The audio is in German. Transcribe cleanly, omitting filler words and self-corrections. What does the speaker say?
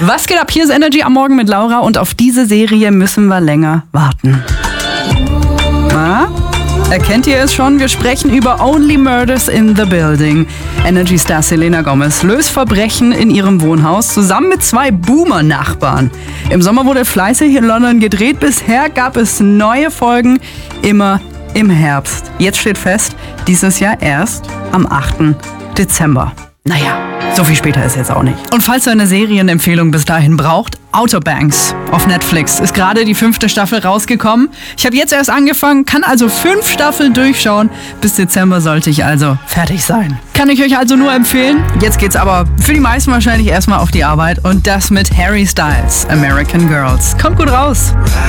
Was geht ab? Hier ist Energy am Morgen mit Laura und auf diese Serie müssen wir länger warten. Na? Erkennt ihr es schon? Wir sprechen über Only Murders in the Building. Energy-Star Selena Gomez löst Verbrechen in ihrem Wohnhaus zusammen mit 2 Boomer-Nachbarn. Im Sommer wurde fleißig in London gedreht. Bisher gab es neue Folgen, immer im Herbst. Jetzt steht fest, dieses Jahr erst am 8. Dezember. Naja, so viel später ist jetzt auch nicht. Und falls ihr eine Serienempfehlung bis dahin braucht, Outer Banks auf Netflix ist gerade die 5. Staffel rausgekommen. Ich habe jetzt erst angefangen, kann also 5 Staffeln durchschauen. Bis Dezember sollte ich also fertig sein. Kann ich euch also nur empfehlen. Jetzt geht's aber für die meisten wahrscheinlich erstmal auf die Arbeit und das mit Harry Styles, American Girls. Kommt gut raus.